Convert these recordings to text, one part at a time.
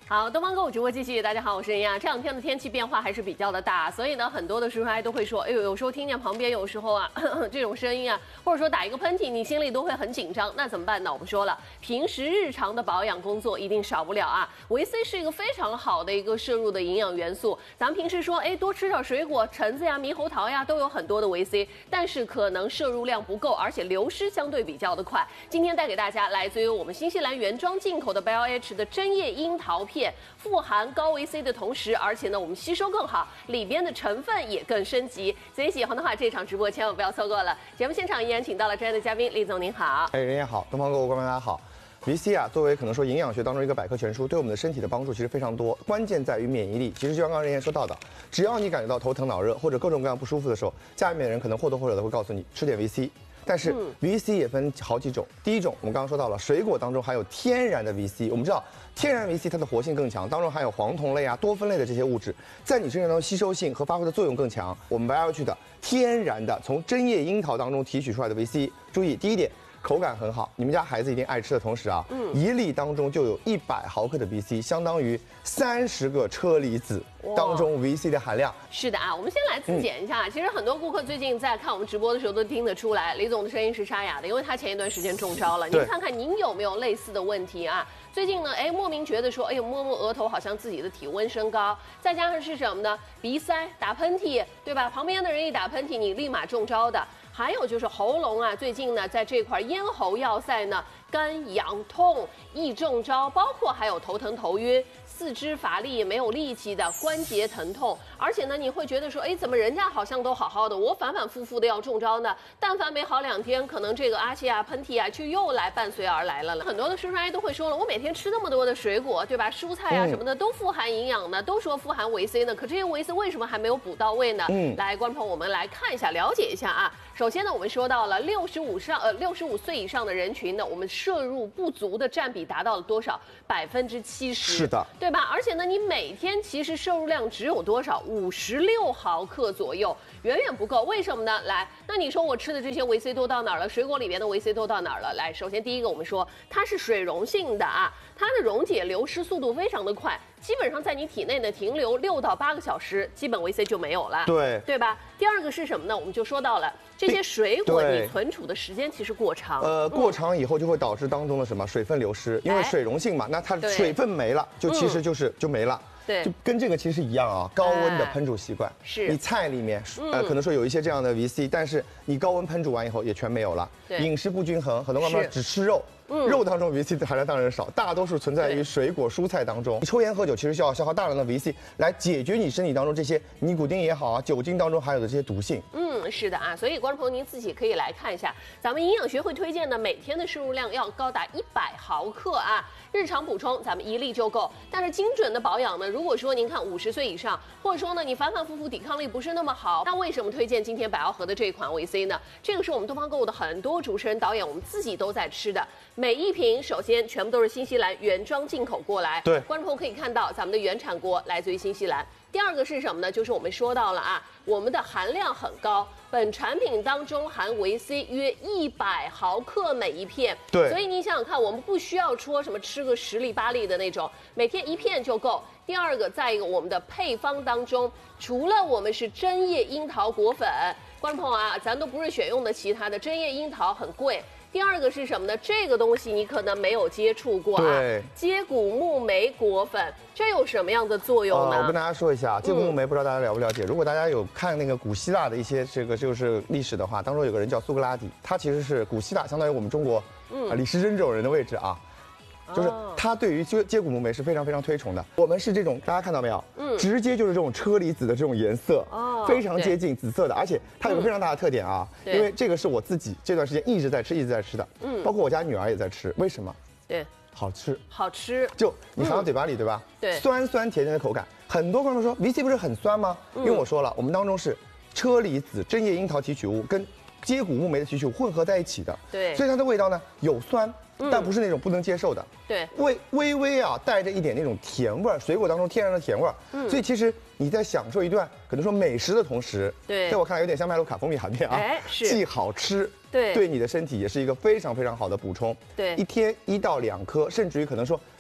好，东方购物直播继续，大家好，我是任亚。这两天的天气变化还是比较的大，所以呢，很多的叔叔阿姨都会说，哎呦，有时候听见旁边有时候啊这种声音啊，或者说打一个喷嚏，你心里都会很紧张，那怎么办呢？我们说了，平时日常的保养工作一定少不了啊。维 C 是一个非常好的一个摄入的营养元素，咱们平时说，哎，多吃点水果，橙子呀、猕猴桃呀，都有很多的维 C， 但是可能摄入量不够，而且流失相对比较的快。今天带给大家来自于我们新西兰原装进口的 BioH 的针叶樱桃片。富含高维 C 的同时，而且呢，我们吸收更好，里边的成分也更升级。所以喜欢的话，这场直播千万不要错过了。节目现场依然请到了专业的嘉宾，李总您好。 哎，人也好，东方购物观众大家好。维 C 啊，作为可能说营养学当中一个百科全书，对我们的身体的帮助其实非常多。关键在于免疫力。其实就像刚刚任言说到的，只要你感觉到头疼脑热或者各种各样不舒服的时候，家里面的人可能或多或少的会告诉你吃点维 C。但是维 C 也分好几种，第一种我们刚刚说到了，水果当中含有天然的维 C， 我们知道天然维 C 它的活性更强，当中含有黄酮类啊、多酚类的这些物质，在你身上当中吸收性和发挥的作用更强。我们BioH的天然的从针叶樱桃当中提取出来的维 C， 注意第一点。口感很好，你们家孩子一定爱吃的同时啊，一粒当中就有100毫克的 VC， 相当于30个车厘子当中 VC 的含量。 是的啊，我们先来自检一下。其实很多顾客最近在看我们直播的时候都听得出来，李总的声音是沙哑的，因为他前一段时间中招了。您看看您有没有类似的问题啊？最近呢，哎，莫名觉得说，哎呦，摸摸额头好像自己的体温升高，再加上是什么呢？鼻塞、打喷嚏，对吧？旁边的人一打喷嚏，你立马中招的。还有就是喉咙啊，最近呢，在这块咽喉要塞呢，干痒痛易中招，包括还有头疼头晕。四肢乏力、没有力气的关节疼痛，而且呢，你会觉得说，哎，怎么人家好像都好好的，我反反复复的要中招呢？但凡没好2天，可能这个阿气啊、喷嚏啊，就又来伴随而来了。很多的叔叔阿姨都会说了，我每天吃那么多的水果，对吧？蔬菜啊什么的都富含营养呢，都说富含维 C 呢，可这些维 C 为什么还没有补到位呢？来，观众朋友，我们来看一下，了解一下啊。首先呢，我们说到了65岁以上的人群呢，我们摄入不足的占比达到了多少？70%。 是的。 对吧？而且呢，你每天其实摄入量只有多少？56毫克左右，远远不够。为什么呢？来，那你说我吃的这些维 C 都到哪儿了？水果里面的维 C 都到哪儿了？来，首先第一个我们说它是水溶性的啊，它的溶解流失速度非常的快，基本上在你体内呢停留6到8个小时，基本维 C 就没有了。对吧？第二个是什么呢？我们就说到了这些水果你存储的时间其实过长， 过长以后就会导致当中的什么水分流失，因为水溶性嘛，那它水分没了，就其实就没了。 对， 就跟这个其实一样啊，高温的烹煮习惯， 是你菜里面可能说有一些这样的 VC， 但是你高温烹煮完以后也全没有了。饮食不均衡，很多妈妈只吃肉。肉当中 VC 的含量当然少，大多数存在于水果蔬菜当中。你抽烟喝酒其实需要消耗大量的 VC 来解决你身体当中这些尼古丁也好啊，酒精当中含有的这些毒性。 是的啊，所以观众朋友您自己可以来看一下，咱们营养学会推荐的每天的摄入量要高达100毫克啊，日常补充咱们1粒就够。但是精准的保养呢，如果说您看50岁以上，或者说呢你反反复复抵抗力不是那么好，那为什么推荐今天百奥和的这款维 C 呢？这个是我们东方购物的很多主持人导演我们自己都在吃的，每一瓶首先全部都是新西兰原装进口过来， 对， 观众朋友可以看到咱们的原产国来自于新西兰。第二个是什么呢？就是我们说到了啊，我们的含量很高，本产品当中含维 C 约100毫克每一片。 对， 所以你想想看，我们不需要说什么吃个10粒8粒的那种，每天1片就够。第二个，再一个，我们的配方当中，除了我们是针叶樱桃果粉，观众朋友啊，咱都不是选用的其他的，针叶樱桃很贵。第二个是什么呢？这个东西你可能没有接触过啊，接骨木莓果粉，这有什么样的作用呢？ 我跟大家说一下，接骨木莓不知道大家了不了解？如果大家有看那个古希腊的一些这个就是历史的话，当中有个人叫苏格拉底，他其实是古希腊相当于我们中国李时珍这种人的位置啊。就是他对于接骨木莓是非常非常推崇的。我们是这种，大家看到没有？直接就是这种车厘子的这种颜色，非常接近紫色的，而且它有个非常大的特点啊，因为这个是我自己这段时间一直在吃的，包括我家女儿也在吃，为什么？ 对， 好吃， 好吃， 就你含到嘴巴里，对吧？ 对， 酸酸甜甜的口感。很多观众说 VC 不是很酸吗？因为我说了，我们当中是车厘子、针叶樱桃提取物跟接骨木莓的提取物混合在一起的， 对， 所以它的味道呢有酸。但不是那种不能接受的， 对， 微微啊带着一点那种甜味儿，水果当中天然的甜味儿，所以其实你在享受一段可能说美食的同时， 对， 在我看来有点像麦卢卡蜂蜜含片啊， 是既好吃， 对， 对你的身体也是一个非常非常好的补充， 对， 一天1到2颗，甚至于可能说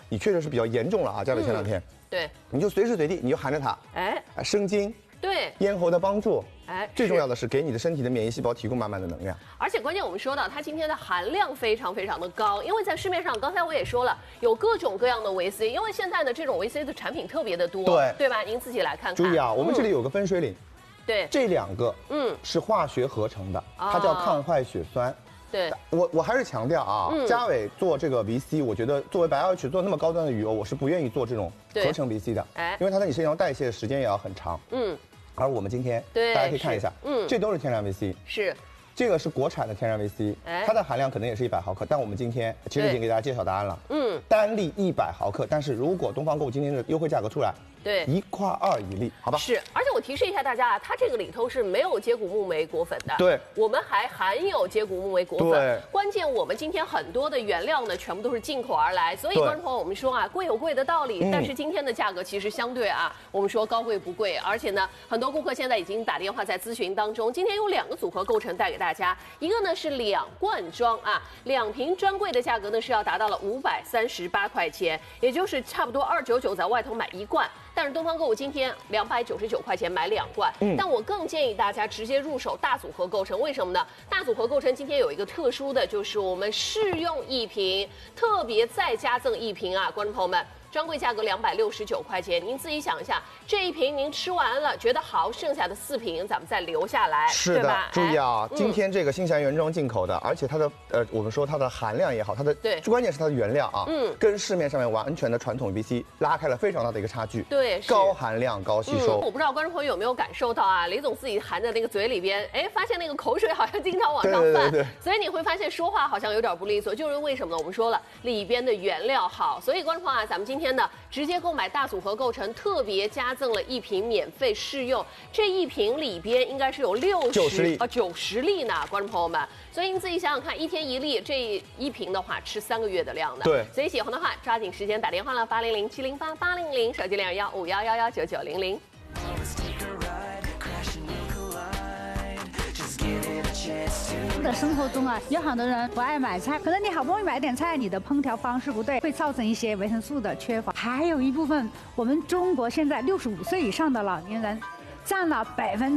你确实是比较严重了啊，加了前2天， 对， 你就随时随地你就含着它，生津， 对， 咽喉的帮助。最重要的是是给你的身体的免疫细胞提供满满的能量， 而且关键我们说到它今天的含量非常非常的高，因为在市面上，刚才我也说了，有各种各样的维 C， 因为现在的这种维 C 的产品特别的多，对吧？您自己来看看。 注意啊，我们这里有个分水岭， 对， 这2个是化学合成的，它叫抗坏血酸。 对， 我还是强调啊，嘉伟做这个 VC， 我觉得作为白药曲做那么高端的鱼油，我是不愿意做这种合成 VC 的，因为它在你身上代谢的时间也要很长。而我们今天大家可以看一下，这都是天然 VC， 是， 这个是国产的天然 VC，它的含量可能也是100毫克，但我们今天其实已经给大家揭晓答案了，单粒100毫克，但是如果东方购物今天的优惠价格出来，对，1块2一粒，好吧？ 是，而且我提示一下大家啊，它这个里头是没有接骨木莓果粉的， 对， 我们还含有接骨木莓果粉。关键我们今天很多的原料呢，全部都是进口而来，所以观众朋友，我们说啊，贵有贵的道理，但是今天的价格其实相对啊，我们说高贵不贵，而且呢，很多顾客现在已经打电话在咨询当中。今天有2个组合构成带给大家，一个呢是2罐装啊，2瓶专柜的价格呢是要达到了538块钱，也就是差不多299在外头买1罐。但是东方购物今天299块钱买2罐，但我更建议大家直接入手大组合构成，为什么呢？大组合构成今天有一个特殊的，就是我们试用1瓶，特别再加赠1瓶啊，观众朋友们。专柜价格269块钱，您自己想一下，这1瓶您吃完了觉得好，剩下的4瓶咱们再留下来， 是的，注意啊，今天这个新西兰原装进口的，而且它的我们说它的含量也好，它的关键是它的原料啊，跟市面上面完全的传统 VC 拉开了非常大的一个差距， 对， 高含量高吸收。 我不知道观众朋友有没有感受到啊，李总自己含在那个嘴里边，发现那个口水好像经常往上泛，所以你会发现说话好像有点不利索，就是为什么呢？我们说了里边的原料好，所以观众朋友啊，咱们今天呢直接购买大组合构成，特别加赠了1瓶免费试用。这1瓶里边应该是有90粒呢，观众朋友们。所以您自己想想看，1天1粒，这1瓶的话吃3个月的量的。 对。 所以喜欢的话，抓紧时间打电话了，800-708-800，手机0215119900。 的生活中啊，有很多人不爱买菜，可能你好不容易买点菜，你的烹调方式不对，会造成一些维生素的缺乏。还有一部分，我们中国现在65岁以上的老年人占了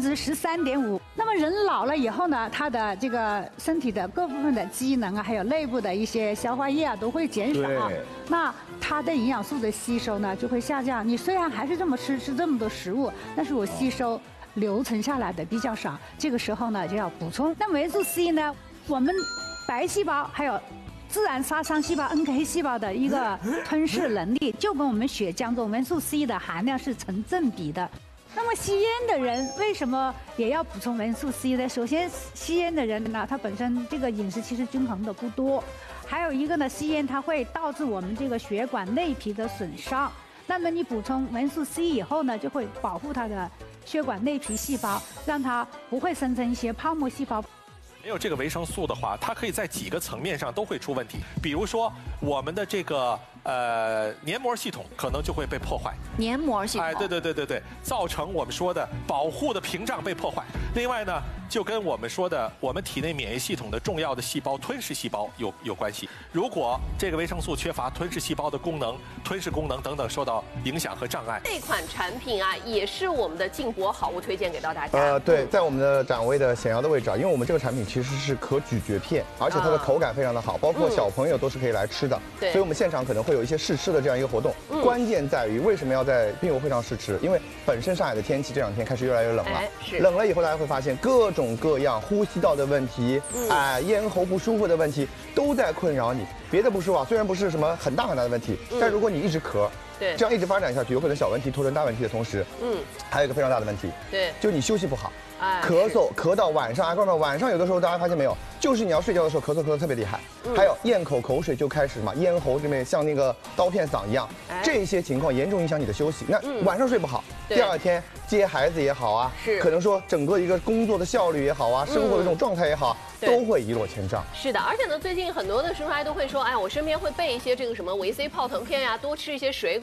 13.5%。那么人老了以后呢，他的这个身体的各部分的机能啊，还有内部的一些消化液啊，都会减少。那它的营养素的吸收呢，就会下降。你虽然还是这么吃这么多食物，但是我吸收留存下来的比较少，这个时候呢就要补充。那维生素 C 呢，我们白细胞还有自然杀伤细胞 NK 细胞的一个吞噬能力，就跟我们血浆中维生素 C 的含量是成正比的。那么吸烟的人为什么也要补充维生素 C 呢？首先，吸烟的人呢，他本身这个饮食其实均衡的不多，还有一个呢，吸烟它会导致我们这个血管内皮的损伤。那么你补充维生素 C 以后呢，就会保护它的血管内皮细胞，让它不会生成一些泡沫细胞。 没有这个维生素的话，它可以在几个层面上都会出问题。比如说，我们的这个黏膜系统可能就会被破坏。 黏膜系统。 对，造成我们说的保护的屏障被破坏。另外呢，就跟我们说的我们体内免疫系统的重要的细胞吞噬细胞有关系。如果这个维生素缺乏，吞噬细胞的功能、吞噬功能等等受到影响和障碍。 这款产品啊，也是我们的进博好物推荐给到大家。 对，在我们的展位的显要的位置啊，因为我们这个产品其实是可咀嚼片，而且它的口感非常的好，包括小朋友都是可以来吃的。所以我们现场可能会有一些试吃的这样一个活动。关键在于为什么要在病友会上试吃？因为本身上海的天气这2天开始越来越冷了，冷了以后大家会发现各种各样呼吸道的问题，咽喉不舒服的问题都在困扰你。别的不说啊，虽然不是什么很大的问题，但如果你一直咳，这样一直发展下去，有可能小问题拖成大问题的同时，还有一个非常大的问题，就你休息不好。咳嗽咳到晚上，各位晚上有的时候大家发现没有，就是你要睡觉的时候咳嗽特别厉害，还有咽口水就开始嘛，咽喉这边像那个刀片嗓一样，这些情况严重影响你的休息。那晚上睡不好，第2天接孩子也好啊，可能说整个一个工作的效率也好啊，生活的这种状态也好，都会一落千丈。 是的，而且呢，最近很多的叔叔阿姨都会说，我身边会备一些这个什么维 C 泡腾片呀，多吃一些水果。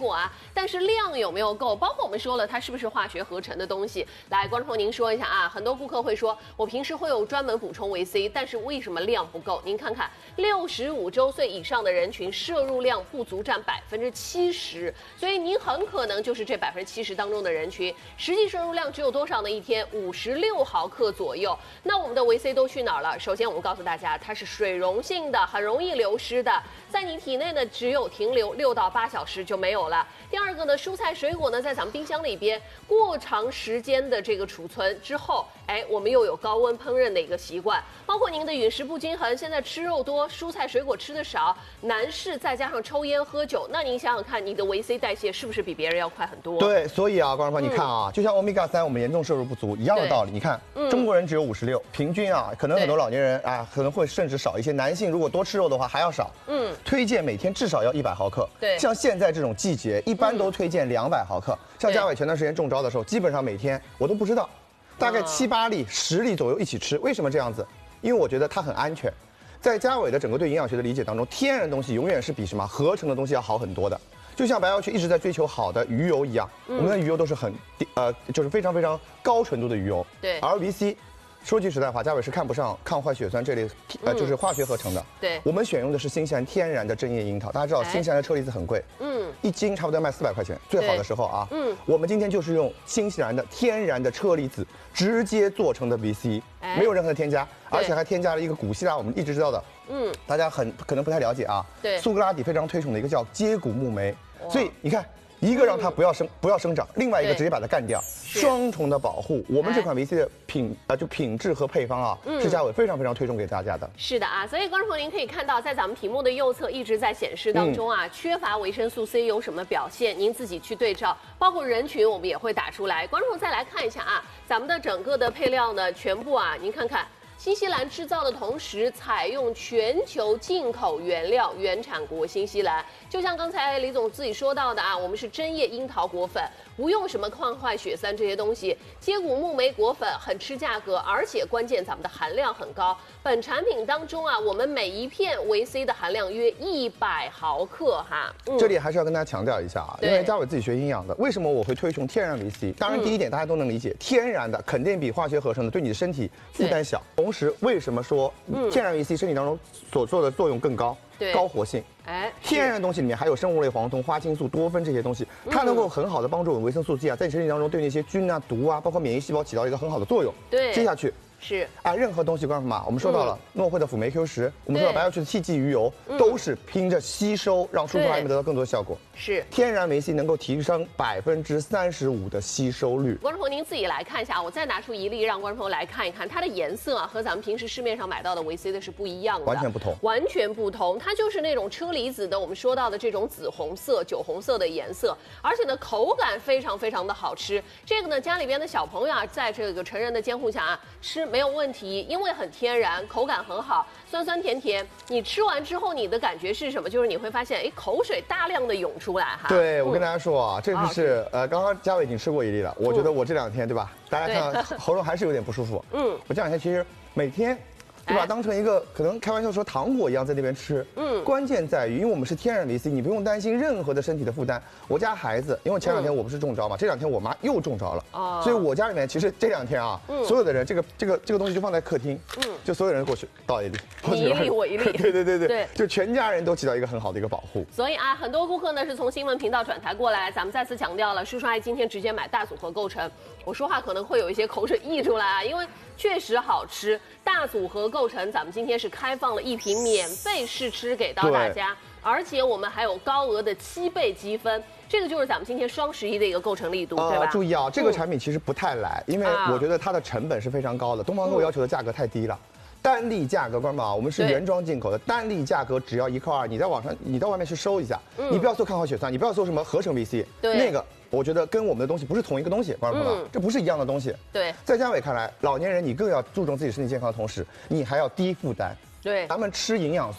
错啊，但是量有没有够？包括我们说了，它是不是化学合成的东西？来，观众朋友您说一下啊，很多顾客会说，我平时会有专门补充维 C， 但是为什么量不够？您看看，65周岁以上的人群摄入量不足占70%，所以您很可能就是这70%当中的人群，实际摄入量只有多少呢？一天56毫克左右。那我们的维 C 都去哪儿了？首先我们告诉大家，它是水溶性的，很容易流失的，在你体内呢只有停留6到8小时就没有了。第二个呢，蔬菜水果呢在咱们冰箱里边过长时间的这个储存之后，我们又有高温烹饪的一个习惯，包括您的饮食不均衡，现在吃肉多，蔬菜水果吃的少，男士再加上抽烟喝酒，那您想想看，你的维 C 代谢是不是比别人要快很多？ 对，所以啊，观众朋友，你看啊，就像欧米伽3我们严重摄入不足一样的道理。你看，中国人只有56，平均啊，可能很多老年人啊可能会甚至少一些，男性如果多吃肉的话还要少。推荐每天至少要100毫克。 对， 像现在这种季节，一般都推荐200毫克。像嘉伟前段时间中招的时候，基本上每天我都不知道，大概7、8粒、10粒左右一起吃。为什么这样子？因为我觉得它很安全。在嘉伟的整个对营养学的理解当中，天然的东西永远是比什么合成的东西要好很多的。就像白要去一直在追求好的鱼油一样，我们的鱼油都是就是非常非常高纯度的鱼油。 对， 而 VC。说句实在话，嘉伟是看不上抗坏血酸这类，就是化学合成的。 对， 我们选用的是新西兰天然的针叶樱桃。大家知道，新西兰的车厘子很贵，1斤差不多要卖400块钱，最好的时候啊。我们今天就是用新西兰的天然的车厘子直接做成的 VC，没有任何的添加，而且还添加了一个古希腊我们一直知道的，大家可能不太了解啊。 对， 苏格拉底非常推崇的一个叫接骨木酶，所以你看。一个让它不要生长，另外一个直接把它干掉，双重的保护。我们这款 VC 的品质和配方啊，是嘉伟非常非常推崇给大家的。 是的啊，所以观众朋友您可以看到，在咱们题目的右侧一直在显示当中啊，缺乏维生素 C 有什么表现？您自己去对照，包括人群我们也会打出来。观众再来看一下啊，咱们的整个的配料呢，全部啊，您看看。新西兰制造的同时，采用全球进口原料，原产国新西兰。就像刚才李总自己说到的啊，我们是针叶樱桃果粉，不用什么抗坏血酸这些东西。接骨木莓果粉很吃价格，而且关键咱们的含量很高。本产品当中啊，我们每一片维 C 的含量约100毫克哈。 这里还是要跟大家强调一下啊，因为嘉伟自己学营养的，为什么我会推崇天然维 C？当然第一点大家都能理解，天然的肯定比化学合成的对你的身体负担小。同时，为什么说天然维 C 身体当中所做的作用更高？高活性。天然的东西里面还有生物类黄酮、花青素、多酚这些东西，它能够很好的帮助我们维生素 G 啊，在你身体当中对那些菌啊、毒啊，包括免疫细胞起到一个很好的作用。 对， 接下去。 是任何东西，观众们，我们说到了诺惠的辅酶 Q10，我们说到白要去的 TG 鱼油，都是拼着吸收，让输出还没得到更多的效果。 是天然维 C 能够提升35%的吸收率。 观众朋友您自己来看一下，我再拿出一粒让观众朋友来看一看，它的颜色啊和咱们平时市面上买到的维 C 的是不一样的， 完全不同， 完全不同。它就是那种车厘子的，我们说到的这种紫红色、酒红色的颜色，而且呢口感非常非常的好吃。这个呢家里边的小朋友啊，在这个成人的监护下啊吃没有问题。因为很天然，口感很好，酸酸甜甜。你吃完之后，你的感觉是什么？就是你会发现，口水大量的涌出来哈。 对，我跟大家说啊，这个是刚刚嘉伟已经吃过一粒了。我觉得我这2天对吧？大家看喉咙还是有点不舒服。我这2天其实每天。就把它当成一个可能开玩笑说糖果一样在那边吃。关键在于，因为我们是天然维 C， 你不用担心任何的身体的负担。我家孩子，因为前2天我不是中招嘛，这2天我妈又中招了，所以我家里面其实这2天啊，所有的人这个东西就放在客厅，就所有人过去倒一粒， 你一粒我一粒， 对，就全家人都起到一个很好的一个保护。 所以啊，很多顾客呢是从新闻频道转台过来，咱们再次强调了，叔叔阿姨今天直接买大组合构成。我说话可能会有一些口水溢出来啊，因为确实好吃。大组合构成，咱们今天是开放了1瓶免费试吃给到大家，而且我们还有高额的7倍积分，这个就是咱们今天双11的一个构成力度，对吧？ 注意啊，这个产品其实不太来，因为我觉得它的成本是非常高的，东方给我要求的价格太低了。单粒价格，观众们，我们是原装进口的，单粒价格只要1块2，你在网上，你到外面去搜一下，你不要搜抗坏血酸，你不要搜什么合成 VC， 那个我觉得跟我们的东西不是同一个东西，观众朋友们，这不是一样的东西。 对， 在嘉伟看来，老年人你更要注重自己身体健康的同时，你还要低负担。 对， 咱们吃营养素。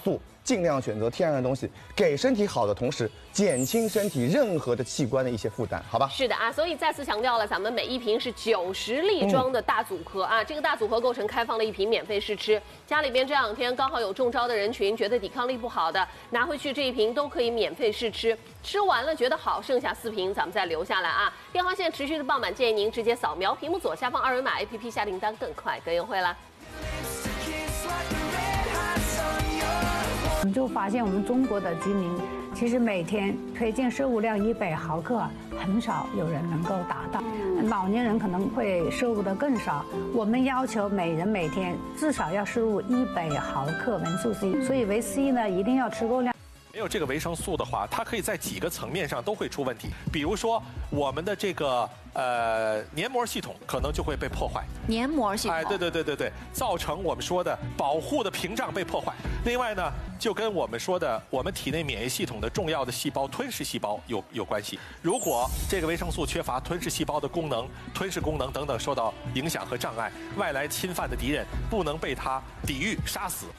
尽量选择天然的东西，给身体好的同时，减轻身体任何的器官的一些负担，好吧？ 是的啊，所以再次强调了，咱们每一瓶是90粒装的大组合啊，这个大组合构成开放了一瓶免费试吃，家里边这2天刚好有中招的人群，觉得抵抗力不好的，拿回去这一瓶都可以免费试吃，吃完了觉得好，剩下4瓶咱们再留下来啊。电话线持续的爆满，建议您直接扫描屏幕左下方2维码 APP 下订单，更快更优惠啦。 我们就发现我们中国的居民其实每天推荐摄入量100毫克，很少有人能够达到。老年人可能会摄入的更少。我们要求每人每天至少要摄入100毫克维生素 C， 所以维 C 呢一定要吃够量。 没有这个维生素的话，它可以在几个层面上都会出问题。比如说，我们的这个黏膜系统可能就会被破坏。 黏膜系统， 对，造成我们说的保护的屏障被破坏。另外呢，就跟我们说的我们体内免疫系统的重要的细胞吞噬细胞有关系。如果这个维生素缺乏，吞噬细胞的功能、吞噬功能等等受到影响和障碍，外来侵犯的敌人不能被它抵御杀死。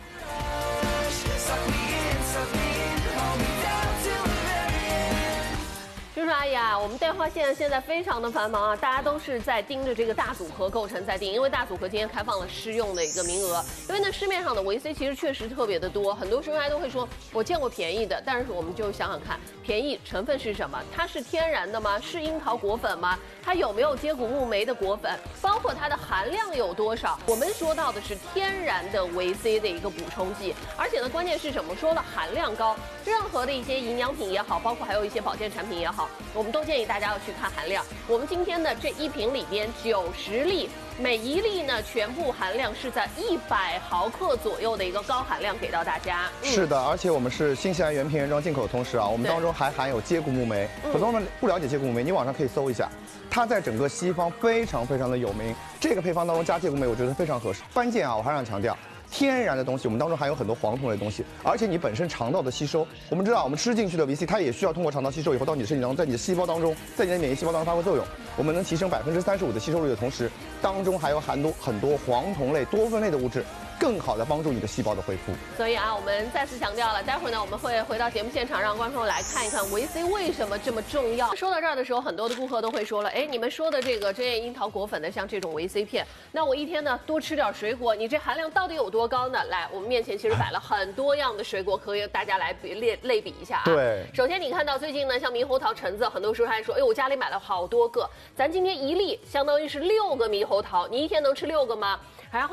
叔叔阿姨啊，我们电话线现在非常的繁忙啊，大家都是在盯着这个大组合构成在订，因为大组合今天开放了试用的一个名额。因为呢，市面上的维 C 其实确实特别的多，很多叔叔阿姨都会说，我见过便宜的，但是我们就想想看，便宜成分是什么？它是天然的吗？是樱桃果粉吗？它有没有接骨木莓的果粉？包括它的含量有多少？我们说到的是天然的维 C 的一个补充剂，而且呢，关键是什么？说了含量高，任何的一些营养品也好，包括还有一些保健产品也好，我们都建议大家要去看含量。我们今天的这一瓶里边90粒，每一粒呢全部含量是在100毫克左右的一个高含量给到大家。 是的，而且我们是新西兰原瓶原装进口的同时啊，我们当中还含有接骨木莓。很多人不了解接骨木莓，你网上可以搜一下，它在整个西方非常的有名。这个配方当中加接骨木莓，我觉得非常合适。关键啊，我还想强调。天然的东西，我们当中含有很多黄酮类的东西，而且你本身肠道的吸收，我们知道我们吃进去的维 C， 它也需要通过肠道吸收以后到你的身体当中，在你的细胞当中，在你的免疫细胞当中发挥作用。我们能提升35%的吸收率的同时，当中还有很多黄酮类、多酚类的物质，更好的帮助你的细胞的恢复。 所以啊，我们再次强调了，待会儿呢我们会回到节目现场，让观众来看一看维 C 为什么这么重要。说到这儿的时候，很多的顾客都会说了，哎，你们说的这个针叶樱桃果粉的，像这种维 C 片，那我一天呢多吃点水果，你这含量到底有多高呢？来，我们面前其实摆了很多样的水果，可以大家来类比一下啊。 对， 首先你看到最近呢，像猕猴桃、橙子，很多时候还说，哎，我家里买了好多个，咱今天1粒相当于是6个猕猴桃，你一天能吃6个吗？